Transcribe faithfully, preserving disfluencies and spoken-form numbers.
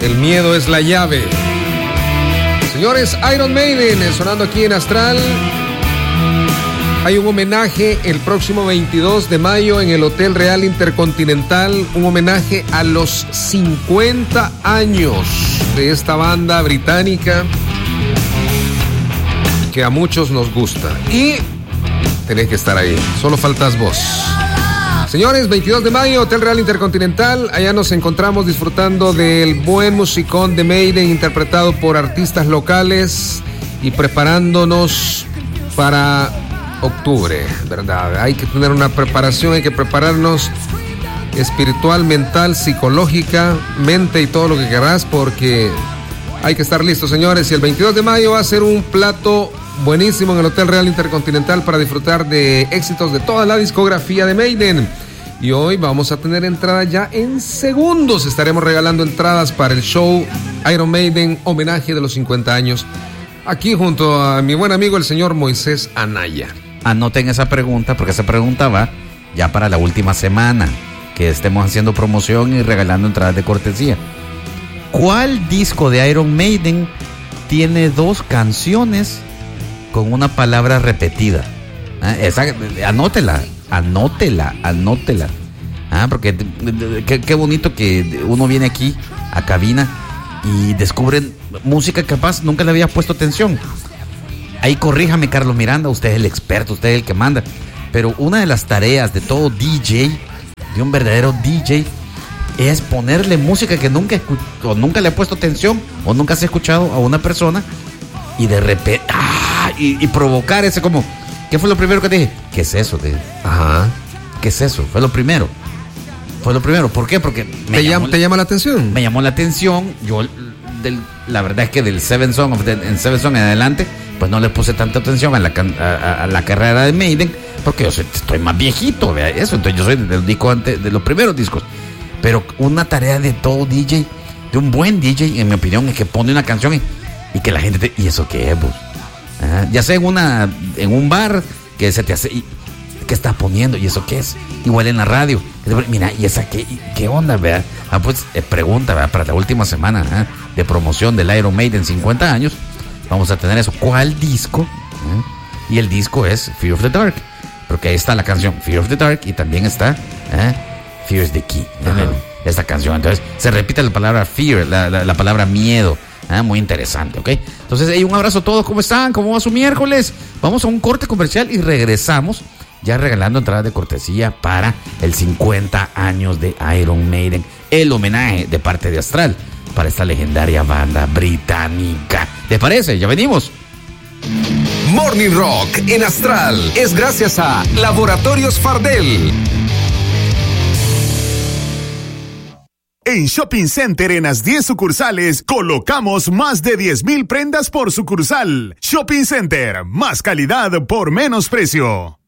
El miedo es la llave. Señores, Iron Maiden sonando aquí en Astral. Hay un homenaje el próximo veintidós de mayo en el Hotel Real Intercontinental, un homenaje a los cincuenta años de esta banda británica que a muchos nos gusta. Y tenés que estar ahí, solo faltas vos. Señores, veintidós de mayo, Hotel Real Intercontinental, allá nos encontramos disfrutando del buen musicón de Maiden interpretado por artistas locales y preparándonos para octubre, ¿verdad? Hay que tener una preparación, hay que prepararnos espiritual, mental, psicológica, mente y todo lo que querrás, porque hay que estar listos, señores. Y el veintidós de mayo va a ser un plato buenísimo en el Hotel Real Intercontinental para disfrutar de éxitos de toda la discografía de Maiden. Y hoy vamos a tener entradas ya en segundos. Estaremos regalando entradas para el show Iron Maiden, homenaje de los cincuenta años, aquí junto a mi buen amigo el señor Moisés Anaya. Anoten esa pregunta, porque esa pregunta va ya para la última semana que estemos haciendo promoción y regalando entradas de cortesía. ¿Cuál disco de Iron Maiden tiene dos canciones con una palabra repetida? ¿Ah? Esa, anótela, anótela, anótela. Ah, porque qué, qué bonito que uno viene aquí a cabina y descubren música que capaz nunca le había puesto atención. Ahí corríjame, Carlos Miranda, usted es el experto, usted es el que manda. Pero una de las tareas de todo D J, de un verdadero D J, es ponerle música que nunca escu- o nunca le ha puesto atención o nunca se ha escuchado a una persona y de repente ¡ah! y, y provocar ese como, ¿qué fue lo primero que te dije? ¿Qué es eso? De, Ajá. ¿Qué es eso? Fue lo primero. Fue lo primero. ¿Por qué? Porque me ¿Te, llamó, llama, ¿Te llama la atención? Me llamó la atención. Yo, del, la verdad es que del Seven Song, of the, en Seven Song en adelante, pues no le puse tanta atención a la, a, a la carrera de Maiden, porque yo soy, estoy más viejito, vea eso. Entonces yo soy de los discos antes, de los primeros discos. Pero una tarea de todo D J, de un buen D J, en mi opinión, es que pone una canción y, y que la gente te, ¿y eso qué es, vos? Ah, ya sea en una, en un bar que se te hace, y, ¿qué estás poniendo? ¿Y eso qué es? Igual en la radio. Mira, ¿y esa qué, qué onda, vea? Ah, pues eh, pregunta, vea, para la última semana ¿eh? de promoción del Iron Maiden cincuenta años, vamos a tener eso. ¿Cuál disco? ¿Eh? Y el disco es Fear of the Dark, porque ahí está la canción Fear of the Dark y también está ¿eh? Fear is the Key, ¿eh? Esta canción. Entonces se repite la palabra fear, la, la, la palabra miedo. ¿eh? Muy interesante, ¿ok? Entonces, hey, un abrazo a todos. ¿Cómo están? ¿Cómo va su miércoles? Vamos a un corte comercial y regresamos ya regalando entradas de cortesía para el cincuenta años de Iron Maiden, el homenaje de parte de Astral para esta legendaria banda británica. ¿Te parece? Ya venimos. Morning Rock en Astral es gracias a Laboratorios Fardel. En Shopping Center, en las diez sucursales, colocamos más de diez mil prendas por sucursal. Shopping Center, más calidad por menos precio.